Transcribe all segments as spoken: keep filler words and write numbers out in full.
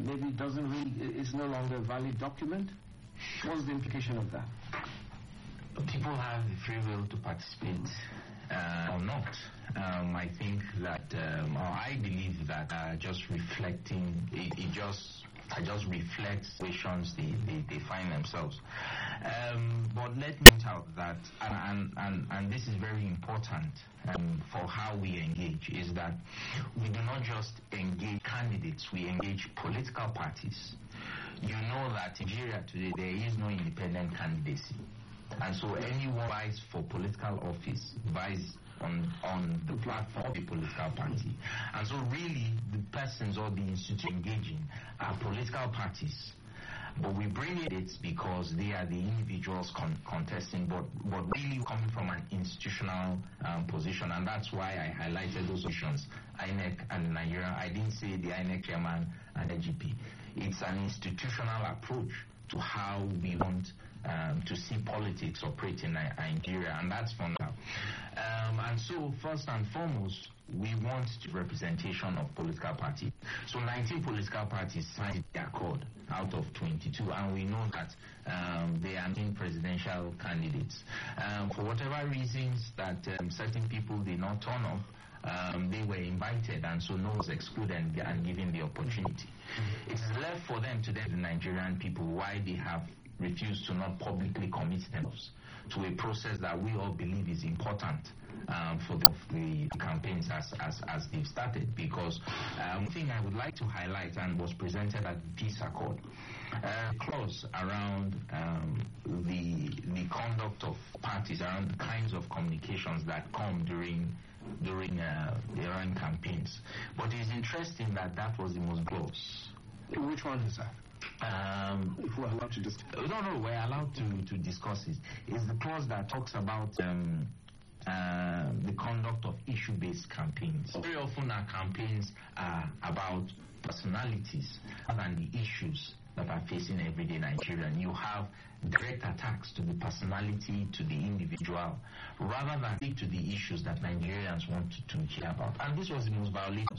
maybe doesn't really, it's no longer a valid document? What's the implication of that? People have the free will to participate uh, or not. Um, I think that, um, or I believe that uh, just reflecting, it, it just, it just reflects situations they, they, they find themselves. Um, but let me point out that, and, and, and this is very important um, for how we engage, is that we do not just engage candidates, we engage political parties. You know that in Nigeria today there is no independent candidacy. And so anyone vies for political office vies on on the platform of the political party. And so really the persons or the institutions engaging are political parties. But we bring it because they are the individuals con- contesting, but, but really coming from an institutional um, position. And that's why I highlighted those positions, I N E C and Nigeria. I didn't say the I N E C chairman and the G P. It's an institutional approach to how we want um, to see politics operate in Nigeria, and that's for now. Um, and so, first and foremost, we want representation of political parties. So nineteen political parties signed the accord out of twenty-two, and we know that um, they are in presidential candidates. Um, for whatever reasons that um, certain people did not turn up, Um, they were invited, and so no one was excluded and given the opportunity. Mm-hmm. It's left for them to tell the Nigerian people why they have refused to not publicly commit themselves to a process that we all believe is important um, for the, the campaigns as, as, as they've started. Because um, one thing I would like to highlight, and was presented at the Peace Accord, uh, clause around um, the the conduct of parties, around the kinds of communications that come during during uh, the Iran campaigns. But it's interesting that that was the most close. Which one is that? Um, if we're allowed to discuss. No, no, we're allowed to, to discuss it. It's the clause that talks about um, uh, the conduct of issue-based campaigns. Oh. Very often our campaigns are about personalities rather than the issues that are facing everyday Nigerian. You have direct attacks to the personality, to the individual, rather than speak to the issues that Nigerians want to, to hear about. And this was the most violated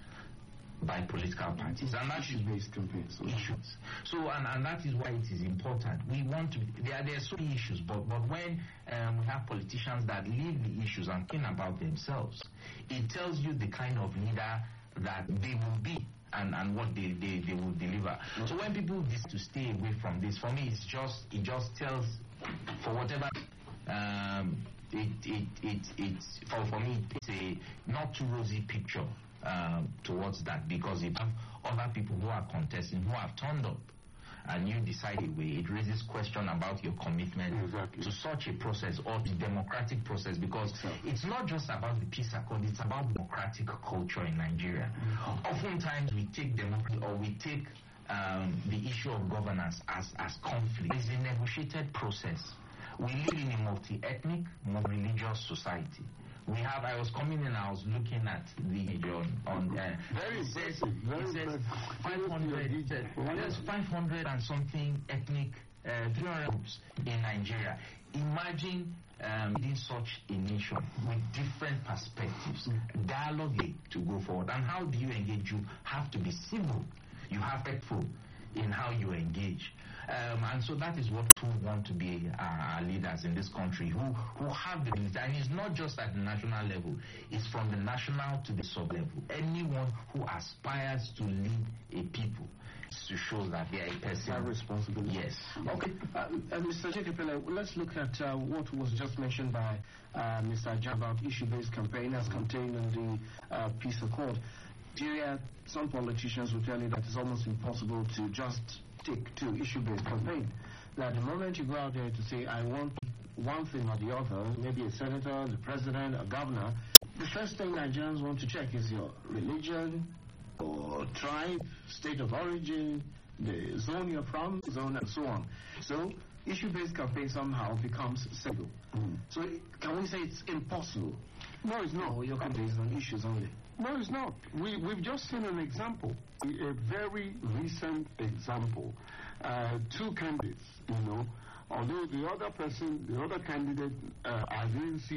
by political parties. And that is based campaigns. Issues. So, and, and that is why it is important. We want to, there, there are so many issues, but, but when um, we have politicians that leave the issues and think about themselves, it tells you the kind of leader that they will be. And, and what they, they, they will deliver. Mm-hmm. So when people decide to stay away from this, for me, it's just it just tells, for whatever, um, it it it it's for for me it's a not too rosy picture um, towards that, because if you have other people who are contesting who have turned up, and you decide a way, it raises question about your commitment exactly. to such a process or the democratic process, because exactly. it's not just about the Peace Accord, it's about democratic culture in Nigeria. Mm-hmm. Oftentimes we take democracy, or we take um, the issue of governance as, as conflict. It's a negotiated process. We live in a multi-ethnic, multi-religious society. We have, I was coming in, I was looking at the on, on uh, very it says, very it says five hundred, there's five hundred and something ethnic uh, groups in Nigeria. Imagine um, leading such a nation with different perspectives, dialogue to go forward. And how do you engage? You have to be civil, you have to be respectful in how you engage. Um, and so that is what we want to be uh, our leaders in this country, who, who have the ability. And it's not just at the national level, it's from the national to the sub-level. Anyone who aspires to lead a people to show that they are a person. That responsibility. Yes. Okay. Uh, uh, Mister Jekepele, let's look at uh, what was just mentioned by uh, Mister Ajah about issue-based campaign as contained in the uh, Peace Accord. Nigeria, some politicians will tell you that it's almost impossible to just stick to issue-based campaign. That the moment you go out there to say, I want one thing or the other, maybe a senator, the president, a governor, the first thing Nigerians want to check is your religion or tribe, state of origin, the zone you're from, zone and so on. So issue-based campaign somehow becomes single. Mm. So can we say it's impossible? No, it's not. Or your campaign is on issues only? No, it's not. We, we've just seen an example, a very recent example. Uh, two candidates, you know, although the other person, the other candidate, uh, I didn't see